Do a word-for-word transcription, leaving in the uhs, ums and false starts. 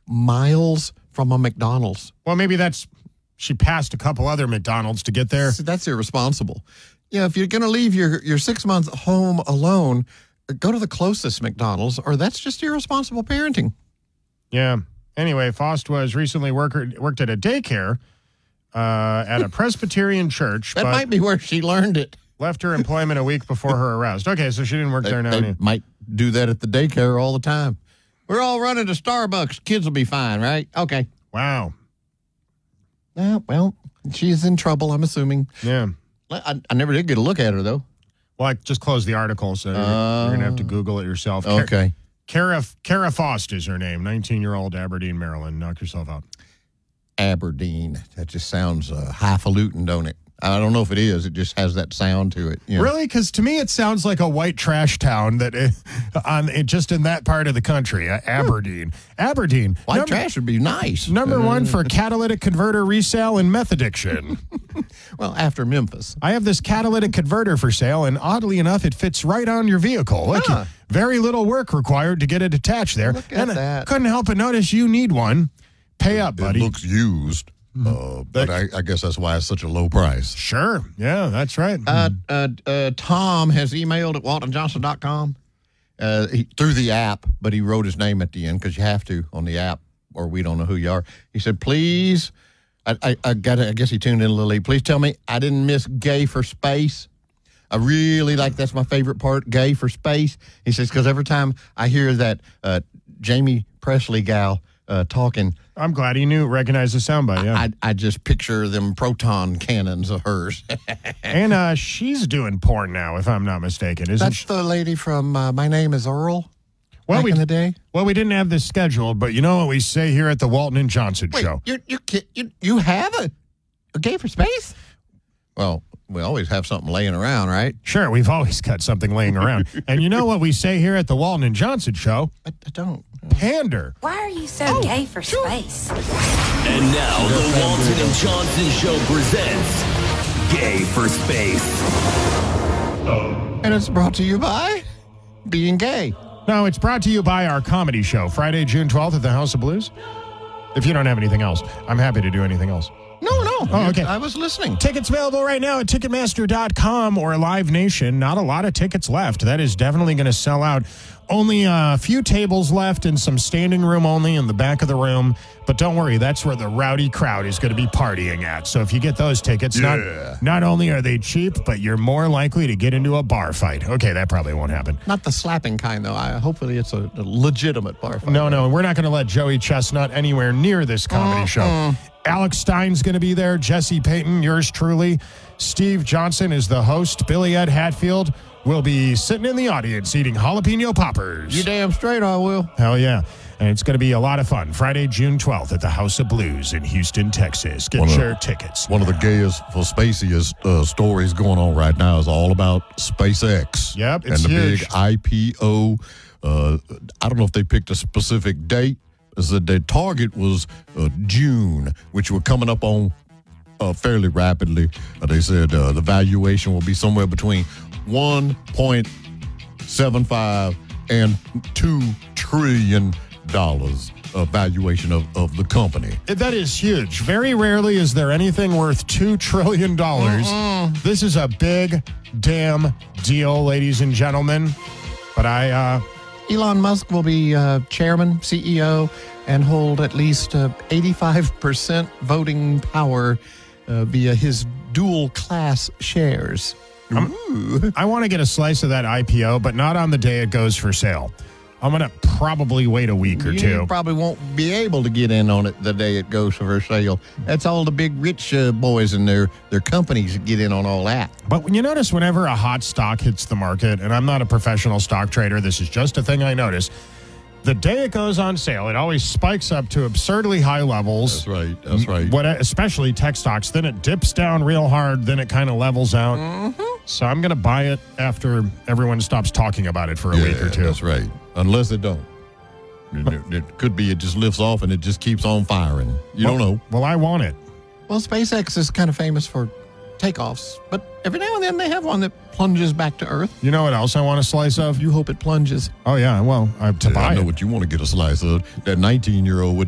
miles from a McDonald's. Well, maybe that's, she passed a couple other McDonald's to get there. So that's irresponsible. Yeah, if you're going to leave your, your six months home alone, go to the closest McDonald's, or that's just irresponsible parenting. Yeah. Anyway, Faust was recently worker, worked at a daycare uh, at a Presbyterian church. That but might be where she learned it. Left her employment a week before her arrest. Okay, so she didn't work They, there now. they might do that at the daycare all the time. We're all running to Starbucks. Kids will be fine, right? Okay. Wow. Uh, well, she's in trouble, I'm assuming. Yeah. I, I never did get a look at her, though. Well, I just closed the article, so you're, Uh, you're going to have to Google it yourself. Okay. Kara, Kara Faust is her name, nineteen-year-old Aberdeen, Maryland. Knock yourself out. Aberdeen. That just sounds uh, highfalutin, don't it? I don't know if it is. It just has that sound to it. You know? Really? Because to me, it sounds like a white trash town that is on it, just in that part of the country, uh, Aberdeen. Aberdeen. White number, trash would be nice. Number Uh, one for catalytic converter resale and meth addiction. Well, after Memphis. I have this catalytic converter for sale, and oddly enough, it fits right on your vehicle. Look, Huh. very little work required to get it attached there. Look at and I that. couldn't help but notice you need one. Pay up, It buddy. looks used, uh, but I, I guess that's why it's such a low price. Sure. Yeah, that's right. Uh, uh, uh, Tom has emailed at walton johnson dot com uh, he, through the app, but he wrote his name at the end because you have to on the app or we don't know who you are. He said, please, I, I, I got I guess he tuned in a little late. Please tell me I didn't miss Gay for Space. I really like, that's my favorite part, Gay for Space. He says, because every time I hear that uh, Jamie Presley gal uh, talking, I'm glad he knew, recognized the soundbite, yeah. I, I just picture them proton cannons of hers. and uh, she's doing porn now, if I'm not mistaken, isn't That's she? the lady from uh, My Name is Earl. Well, back we, in the day. well, we didn't have this scheduled, but you know what we say here at the Walton and Johnson Wait, Show. you you ki- you you have a, a Gay for Space? Well, we always have something laying around, right? Sure, we've always got something laying around. And you know what we say here at the Walton and Johnson Show? I, I don't. Pander. Why are you so gay for space? And now the Walton and Johnson Show presents Gay for Space. And it's brought to you by being gay. No, it's brought to you by our comedy show, Friday, June twelfth at the House of Blues. If you don't have anything else, I'm happy to do anything else. No, no. Oh, okay. I was listening. Tickets available right now at Ticketmaster dot com or Live Nation. Not a lot of tickets left. That is definitely going to sell out. Only a few tables left and some standing room only in the back of the room. But don't worry, that's where the rowdy crowd is going to be partying at. So if you get those tickets, Yeah. not, not only are they cheap, but you're more likely to get into a bar fight. Okay, that probably won't happen. Not the slapping kind, though. I hopefully it's a, a legitimate bar fight. No, no, we're not going to let Joey Chestnut anywhere near this comedy show. Alex Stein's going to be there. Jesse Payton, yours truly. Steve Johnson is the host. Billy Ed Hatfield will be sitting in the audience eating jalapeno poppers. You damn straight I will. Hell yeah. And it's going to be a lot of fun. Friday, June twelfth at the House of Blues in Houston, Texas. Get One of- your tickets. One of the gayest, for spaciest uh, stories going on right now is all about SpaceX. Yep, and it's the huge. big I P O. Uh, I don't know if they picked a specific date. It said their target was uh, June, which we're coming up on uh, fairly rapidly. Uh, they said uh, the valuation will be somewhere between one point seven five and two trillion dollars of valuation of, of the company. That is huge. Very rarely is there anything worth two trillion dollars. This is a big damn deal, ladies and gentlemen. But I, uh, Elon Musk will be uh, chairman, C E O, and hold at least uh, eighty-five percent voting power uh, via his dual class shares. Ooh. I want to get a slice of that I P O, but not on the day it goes for sale. I'm going to probably wait a week or You two. probably won't be able to get in on it the day it goes for sale. That's all the big rich uh, boys and their, their companies that get in on all that. But when you notice whenever a hot stock hits the market, and I'm not a professional stock trader, this is just a thing I notice, the day it goes on sale, it always spikes up to absurdly high levels. That's right. That's right. What, especially tech stocks. Then it dips down real hard. Then it kind of levels out. Mm-hmm. So I'm going to buy it after everyone stops talking about it for a yeah, week or two. That's right. Unless it don't. It, it- it could be it just lifts off and it just keeps on firing. You well, don't know. Well, I want it. Well, SpaceX is kind of famous for takeoffs, but every now and then they have one that plunges back to Earth. You know what else I want a slice of? You hope it plunges. Oh, yeah. Well, uh, to Yeah, buy I know it. what you want to get a slice of. That nineteen-year-old with